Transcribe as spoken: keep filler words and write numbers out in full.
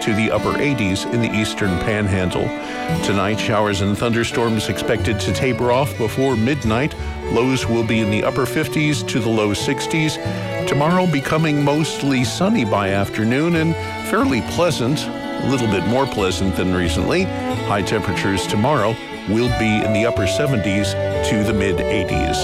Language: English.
to the upper eighties in the eastern panhandle. Tonight, showers and thunderstorms expected to taper off before midnight. Lows will be in the upper fifties to the low sixties. Tomorrow becoming mostly sunny by afternoon and fairly pleasant, a little bit more pleasant than recently. High temperatures tomorrow will be in the upper seventies to the mid eighties.